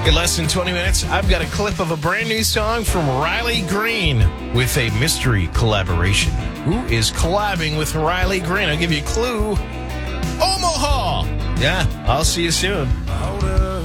In less than 20 minutes, I've got a clip of a brand new song from Riley Green with a mystery collaboration. Who is collabing with Riley Green? I'll give you a clue. Omaha! Yeah, I'll see you soon.